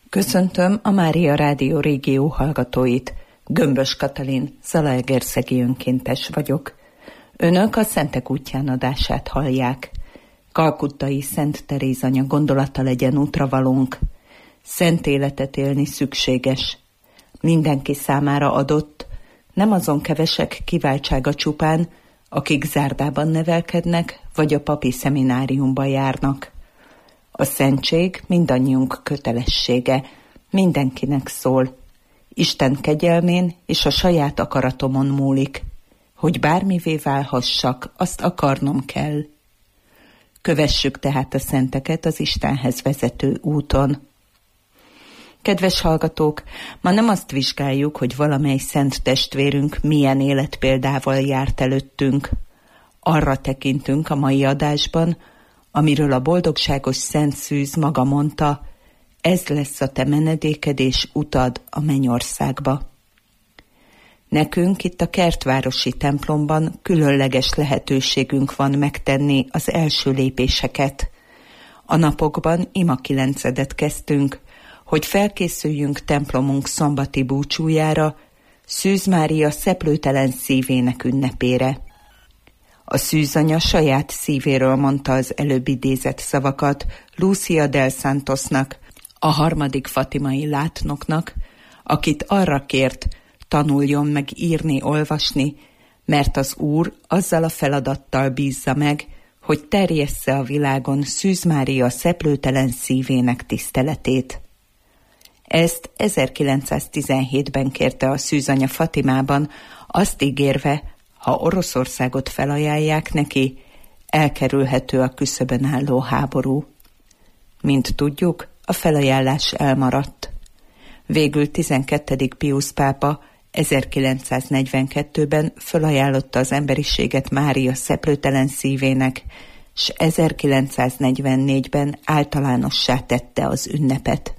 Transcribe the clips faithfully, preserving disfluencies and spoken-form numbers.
Köszöntöm a Mária Rádió Régió hallgatóit. Gömbös Katalin, zalaegerszegi önkéntes vagyok. Önök a Szentek útján adását hallják. Kalkuttai Szent Teréz anya gondolata legyen útravalónk. Szent életet élni szükséges. Mindenki számára adott, nem azon kevesek kiváltsága csupán, akik zárdában nevelkednek, vagy a papi szemináriumba járnak. A szentség mindannyiunk kötelessége, mindenkinek szól. Isten kegyelmén és a saját akaratomon múlik. Hogy bármivé válhassak, azt akarnom kell. Kövessük tehát a szenteket az Istenhez vezető úton. Kedves hallgatók, ma nem azt vizsgáljuk, hogy valamely szent testvérünk milyen életpéldával járt előttünk. Arra tekintünk a mai adásban, amiről a boldogságos Szent Szűz maga mondta, ez lesz a te menedéked és utad a mennyországba. Nekünk itt a kertvárosi templomban különleges lehetőségünk van megtenni az első lépéseket. A napokban imakilencedet kezdtünk, hogy felkészüljünk templomunk szombati búcsújára, Szűz Mária szeplőtelen szívének ünnepére. A szűzanya saját szívéről mondta az előbb idézett szavakat Lucia del Santosnak, a harmadik fatimai látnoknak, akit arra kért, tanuljon meg írni, olvasni, mert az Úr azzal a feladattal bízza meg, hogy terjessze a világon Szűz Mária szeplőtelen szívének tiszteletét. Ezt ezerkilencszáztizenhétben kérte a szűzanya Fatimában, azt ígérve, ha Oroszországot felajánlják neki, elkerülhető a küszöbön álló háború. Mint tudjuk, a felajánlás elmaradt. Végül tizenkettedik Piusz pápa ezerkilencszáznegyvenkettőben felajánlotta az emberiséget Mária szeplőtelen szívének, s ezerkilencszáznegyvennégyben általánossá tette az ünnepet.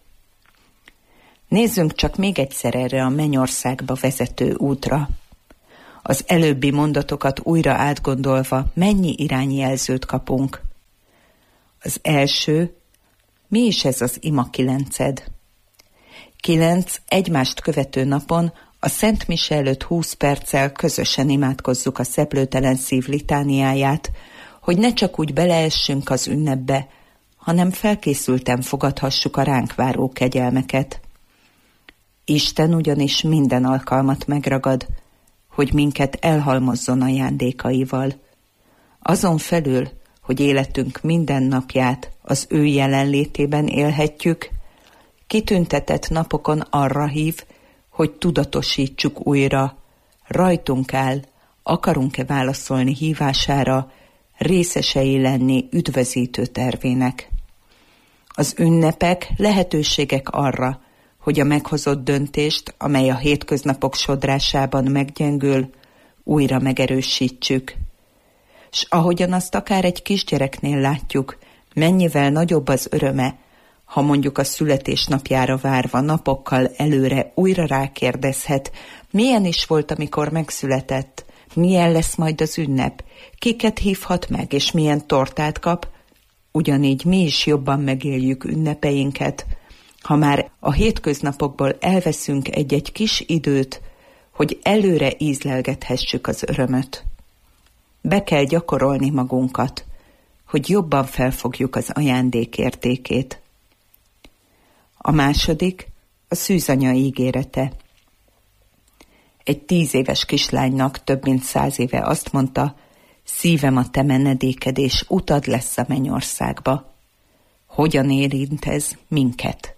Nézzünk csak még egyszer erre a mennyországba vezető útra. Az előbbi mondatokat újra átgondolva mennyi irányjelzőt kapunk. Az első, mi is ez az imakilenced? Kilenc egymást követő napon a Szent Mise előtt húsz perccel közösen imádkozzuk a szeplőtelen szív litániáját, hogy ne csak úgy beleessünk az ünnepbe, hanem felkészülten fogadhassuk a ránk váró kegyelmeket. Isten ugyanis minden alkalmat megragad, hogy minket elhalmozzon ajándékaival. Azon felül, hogy életünk minden napját az ő jelenlétében élhetjük, kitüntetett napokon arra hív, hogy tudatosítsuk újra, rajtunk áll, akarunk-e válaszolni hívására, részesei lenni üdvözítő tervének. Az ünnepek lehetőségek arra, hogy a meghozott döntést, amely a hétköznapok sodrásában meggyengül, újra megerősítsük. S ahogyan azt akár egy kisgyereknél látjuk, mennyivel nagyobb az öröme, ha mondjuk a születésnapjára várva napokkal előre újra rákérdezhet, milyen is volt, amikor megszületett, milyen lesz majd az ünnep, kiket hívhat meg, és milyen tortát kap, ugyanígy mi is jobban megéljük ünnepeinket, ha már a hétköznapokból elveszünk egy-egy kis időt, hogy előre ízlelgethessük az örömöt. Be kell gyakorolni magunkat, hogy jobban felfogjuk az ajándék értékét. A második a szűzanya ígérete. Egy tíz éves kislánynak több mint száz éve azt mondta, szívem a te menedéked és utad lesz a mennyországba. Hogyan érint ez minket?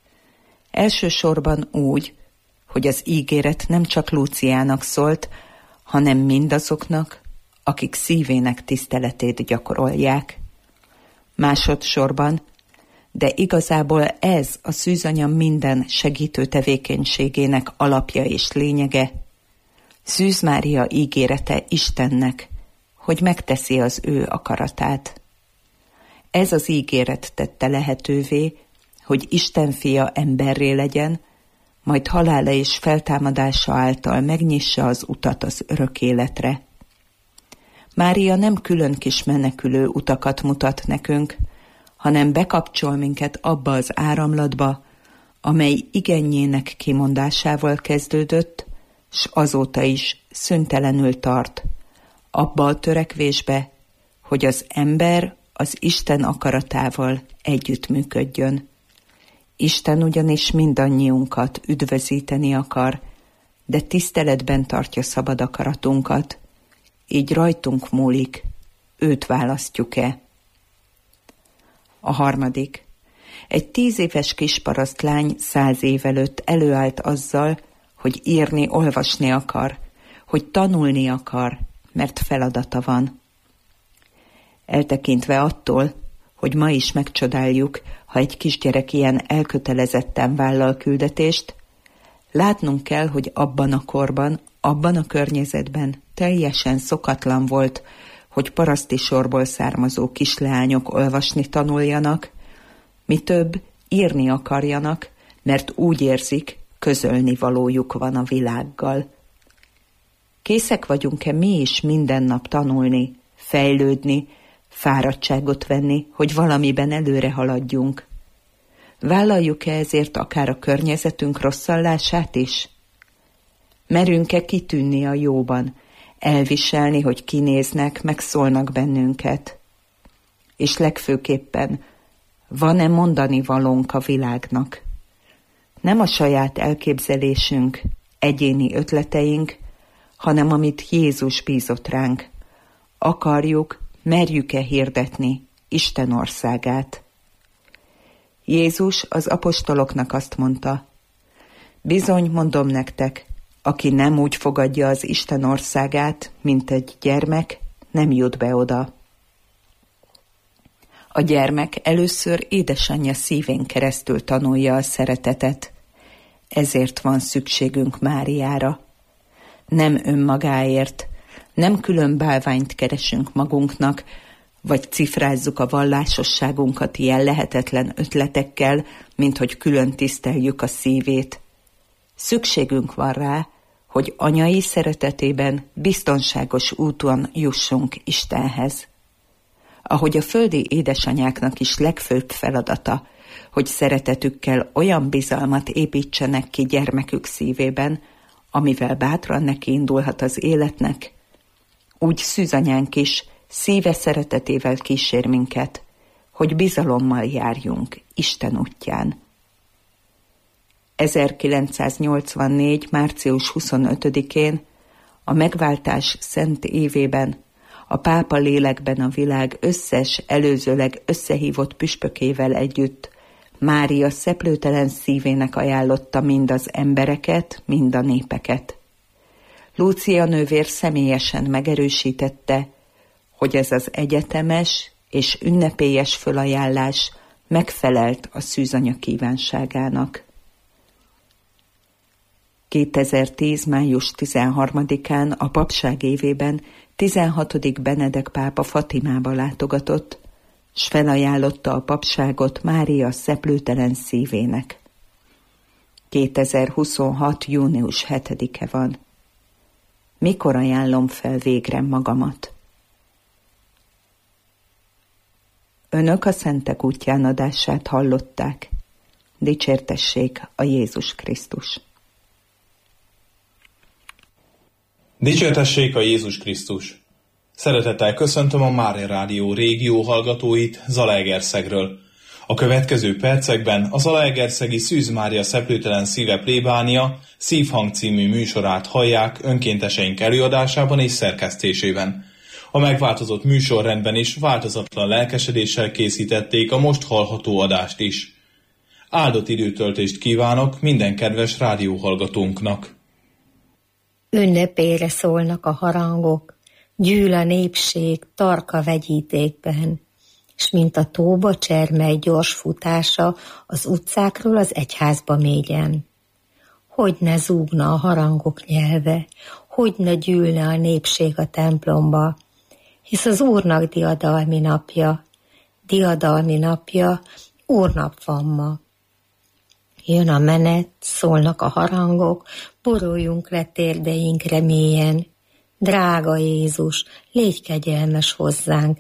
Elsősorban úgy, hogy az ígéret nem csak Lúciának szólt, hanem mindazoknak, akik szívének tiszteletét gyakorolják. Másodszorban, de igazából ez a szűzanya minden segítő tevékenységének alapja és lényege, Szűz Mária ígérete Istennek, hogy megteszi az ő akaratát. Ez az ígéret tette lehetővé, hogy Isten fia emberré legyen, majd halála és feltámadása által megnyissa az utat az örök életre. Mária nem külön kis menekülő utakat mutat nekünk, hanem bekapcsol minket abba az áramlatba, amely igenjének kimondásával kezdődött, s azóta is szüntelenül tart, abba a törekvésbe, hogy az ember az Isten akaratával együttműködjön. Isten ugyanis mindannyiunkat üdvözíteni akar, de tiszteletben tartja szabad akaratunkat, így rajtunk múlik, őt választjuk-e. A harmadik. Egy tíz éves kisparasztlány száz év előtt előállt azzal, hogy írni, olvasni akar, hogy tanulni akar, mert feladata van. Eltekintve attól, hogy ma is megcsodáljuk, ha egy kisgyerek ilyen elkötelezetten vállal küldetést, látnunk kell, hogy abban a korban, abban a környezetben teljesen szokatlan volt, hogy paraszti sorból származó kisleányok olvasni tanuljanak, mi több, írni akarjanak, mert úgy érzik, közölni valójuk van a világgal. Készek vagyunk-e mi is minden nap tanulni, fejlődni, fáradtságot venni, hogy valamiben előre haladjunk? Vállaljuk-e ezért akár a környezetünk rosszallását is? Merünk-e kitűnni a jóban, elviselni, hogy kinéznek, megszólnak bennünket? És legfőképpen, van-e mondani valónk a világnak? Nem a saját elképzelésünk, egyéni ötleteink, hanem amit Jézus bízott ránk. Akarjuk, merjük-e hirdetni Isten országát? Jézus az apostoloknak azt mondta, bizony mondom nektek, aki nem úgy fogadja az Isten országát, mint egy gyermek, nem jut be oda. A gyermek először édesanyja szívén keresztül tanulja a szeretetet. Ezért van szükségünk Máriára. Nem önmagáért, nem külön bálványt keresünk magunknak, vagy cifrázzuk a vallásosságunkat ilyen lehetetlen ötletekkel, mint hogy külön tiszteljük a szívét. Szükségünk van rá, hogy anyai szeretetében biztonságos úton jussunk Istenhez. Ahogy a földi édesanyáknak is legfőbb feladata, hogy szeretetükkel olyan bizalmat építsenek ki gyermekük szívében, amivel bátran neki indulhat az életnek, úgy szűzanyánk is szíve szeretetével kísér minket, hogy bizalommal járjunk Isten útján. ezerkilencszáznyolcvannégy. március huszonötödikén, a megváltás szent évében, a pápa lélekben a világ összes előzőleg összehívott püspökével együtt Mária szeplőtelen szívének ajánlotta mind az embereket, mind a népeket. Lúcia nővér személyesen megerősítette, hogy ez az egyetemes és ünnepélyes fölajánlás megfelelt a szűzanya kívánságának. kétezer-tíz. május tizenharmadikán a papság évében tizenhatodik Benedek pápa Fatimába látogatott, s felajánlotta a papságot Mária szeplőtelen szívének. kétezer-huszonhat. június hetedike van. Mikor ajánlom fel végre magamat? Önök a szentek útján adását hallották. Dicsértessék a Jézus Krisztus! Dicsértessék a Jézus Krisztus! Szeretettel köszöntöm a Mária Rádió régió hallgatóit Zalaegerszegről. A következő percekben a zalaegerszegi Szűz Mária szeplőtelen szíve plébánia Szívhang című műsorát hallják önkénteseink előadásában és szerkesztésében. A megváltozott műsorrendben is változatlan lelkesedéssel készítették a most hallható adást is. Áldott időtöltést kívánok minden kedves rádióhallgatónknak! Ünnepére szólnak a harangok, gyűl a népség tarka vegyítékben, s mint a tóba csermely gyors futása az utcákról az egyházba mégyen. Hogy ne zúgna a harangok nyelve, hogy ne gyűlne a népség a templomba, hisz az Úrnak diadalmi napja, diadalmi napja, Úrnap van ma. Jön a menet, szólnak a harangok, boruljunk le térdeinkre mélyen. Drága Jézus, légy kegyelmes hozzánk,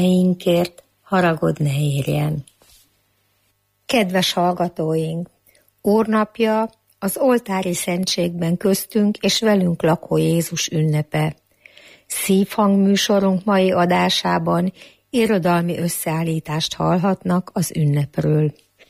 bűneinkért haragod ne érjen. Kedves hallgatóink, Úrnapja az oltári szentségben köztünk és velünk lakó Jézus ünnepe. Szívhangműsorunk mai adásában irodalmi összeállítást hallhatnak az ünnepről.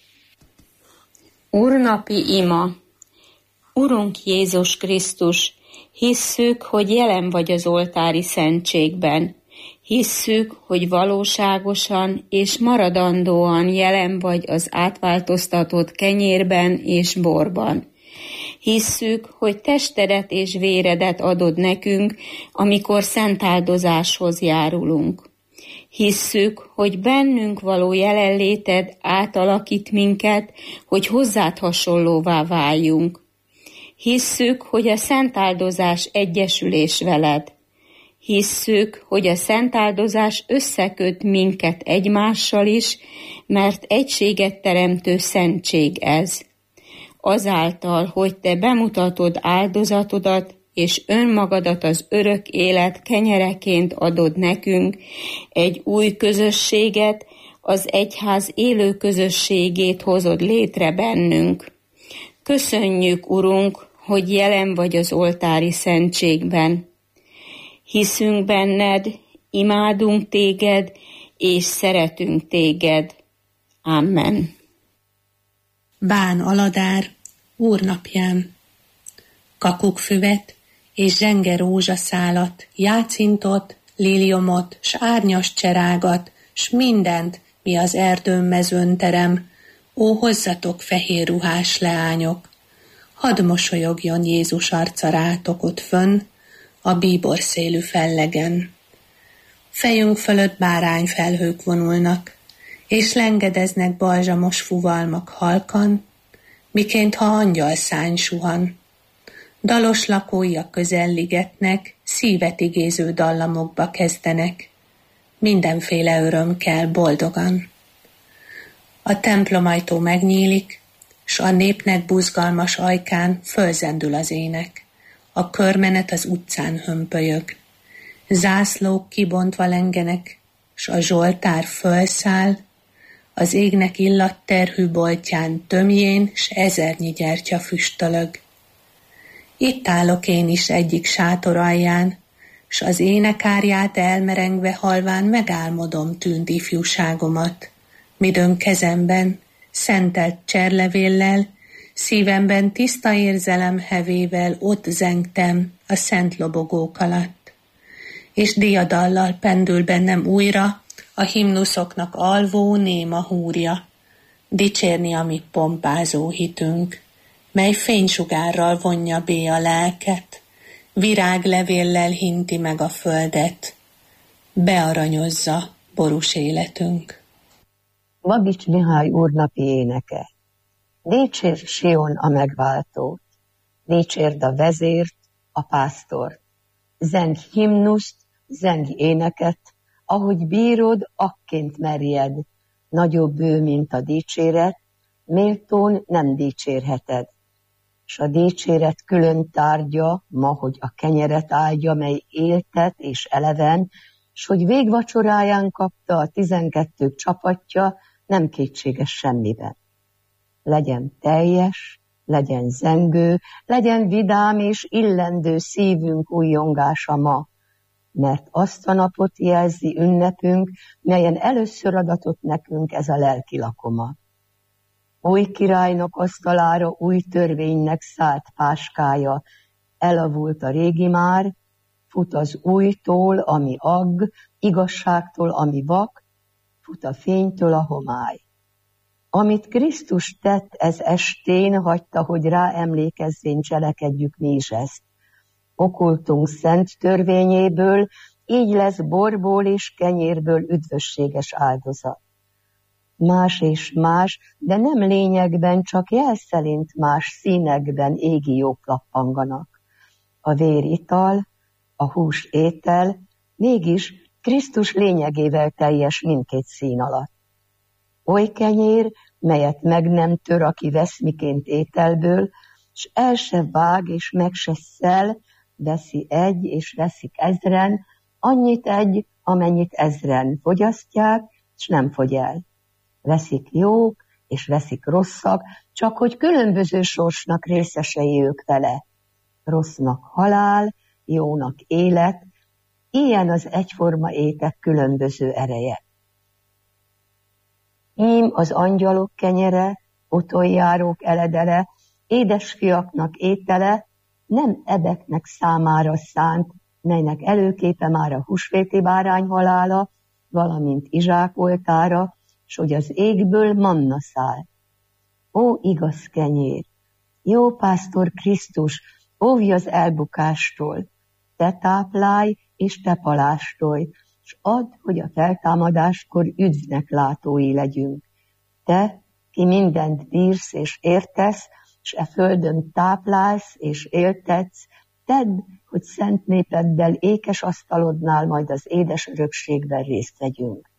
Úrnapi ima. Urunk Jézus Krisztus, hisszük, hogy jelen vagy az oltári szentségben. Hisszük, hogy valóságosan és maradandóan jelen vagy az átváltoztatott kenyérben és borban. Hisszük, hogy testedet és véredet adod nekünk, amikor szentáldozáshoz járulunk. Hisszük, hogy bennünk való jelenléted átalakít minket, hogy hozzád hasonlóvá váljunk. Hisszük, hogy a szentáldozás egyesülés veled. Hisszük, hogy a szentáldozás összeköt minket egymással is, mert egységet teremtő szentség ez. Azáltal, hogy te bemutatod áldozatodat, és önmagadat az örök élet kenyereként adod nekünk, egy új közösséget, az egyház élő közösségét hozod létre bennünk. Köszönjük, Urunk, hogy jelen vagy az oltári szentségben. Hiszünk benned, imádunk téged, és szeretünk téged. Amen. Bán Aladár úrnapján. Kakukfüvet és zsenge rózsaszálat, jácintot, liliomot, s árnyas cserágat, s mindent, mi az erdőn mezőn terem, ó, hozzatok fehér ruhás leányok. Hadd mosolyogjon Jézus arca rátok ott fönn, a bíborszélű fellegen. Fejünk fölött bárányfelhők vonulnak, és lengedeznek balzsamos fuvalmak halkan, miként ha angyalszány suhan. Dalos lakói a közelligetnek, szívet igéző dallamokba kezdenek. Mindenféle öröm kell boldogan. A templomajtó megnyílik, s a népnek buzgalmas ajkán fölzendül az ének. A körmenet az utcán hömpölyög. Zászlók kibontva lengenek, s a zsoltár fölszáll, az égnek illatterhű boltján tömjén, s ezernyi gyertya füstölög. Itt állok én is egyik sátor alján, s az énekárját elmerengve halván megálmodom tűnt ifjúságomat, midőn kezemben, szentelt cserlevéllel, szívemben tiszta érzelem hevével ott zengtem a szent lobogók alatt. És diadallal pendül bennem újra a himnuszoknak alvó néma húrja, dicsérni a mi pompázó hitünk, mely fénysugárral vonja bé a lelket, viráglevéllel hinti meg a földet, bearanyozza borús életünk. Babics Mihály úrnapi éneke. Dicsérd Sion a megváltót, dicsérd a vezért, a pásztort. Zengj himnuszt, zengj éneket, ahogy bírod, akként merjed. Nagyobb ő, mint a dicséret, méltón nem dicsérheted. S a dicséret külön tárgya, ma, hogy a kenyeret áldja, mely éltet és eleven, s hogy végvacsoráján kapta a tizenkettők csapatja, nem kétséges semmiben. Legyen teljes, legyen zengő, legyen vidám és illendő szívünk újjongása ma, mert azt a napot jelzi ünnepünk, melyen először adatott nekünk ez a lelki lakoma. Új királynak asztalára új törvénynek szállt páskája, elavult a régi már, fut az újtól, ami agg, igazságtól, ami vak, fut a fénytől a homály. Amit Krisztus tett ez estén, hagyta, hogy rá emlékezzén, cselekedjük mi is ezt. Okultunk szent törvényéből, így lesz borból és kenyérből üdvösséges áldozat. Más és más, de nem lényegben, csak jelszelint más színekben égi jók lappanganak. A vér ital, a hús étel, mégis Krisztus lényegével teljes mindkét szín alatt. Oly kenyér, melyet meg nem tör, aki vesz miként ételből, s el se vág, és meg se szel, veszi egy, és veszik ezren, annyit egy, amennyit ezren fogyasztják, s nem fogy el. Veszik jók, és veszik rosszak, csak hogy különböző sorsnak részesei ők vele. Rossznak halál, jónak élet, ilyen az egyforma étek különböző ereje. Ím az angyalok kenyere, otthonjárók eledele, édesfiaknak étele, nem ebeknek számára szánt, melynek előképe már a húsvéti bárány halála, valamint izsák oltára, s hogy az égből manna száll. Ó, igaz kenyér! Jó pásztor Krisztus, óvj az elbukástól, te táplálj és te palástolj, s add, hogy a feltámadáskor üdvnek látói legyünk. Te, ki mindent bírsz és értesz, s e földön táplálsz és éltetsz, tedd, hogy szent népeddel ékes asztalodnál majd az édes örökségben részt vegyünk.